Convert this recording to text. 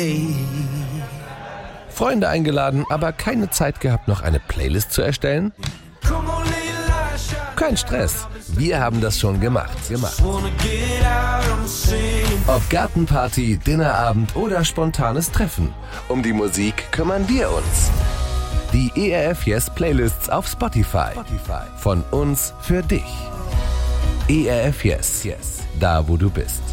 Freunde eingeladen, aber keine Zeit gehabt, noch eine Playlist zu erstellen? Kein Stress, wir haben das schon gemacht. Ob Gartenparty, Dinnerabend oder spontanes Treffen, um die Musik kümmern wir uns. Die ERF Yes Playlists auf Spotify. Von uns für dich. ERF Yes, da wo du bist.